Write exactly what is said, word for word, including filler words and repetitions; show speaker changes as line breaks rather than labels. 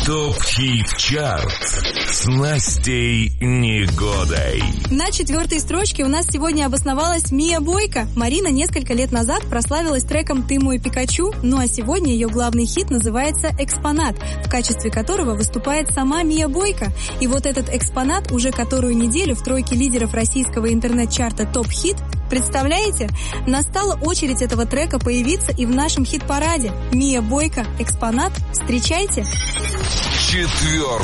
ТОП-хит-чарт с Настей Негодой.
На четвертой строчке у нас сегодня обосновалась Мия Бойка. Марина несколько лет назад прославилась треком «Ты мой Пикачу», ну а сегодня ее главный хит называется «Экспонат», в качестве которого выступает сама Мия Бойка. И вот этот экспонат уже которую неделю в тройке лидеров российского интернет-чарта «Топ-хит». Представляете? Настала очередь этого трека появиться и в нашем хит-параде. Мия Бойка, «Экспонат». Встречайте!
Четвертый.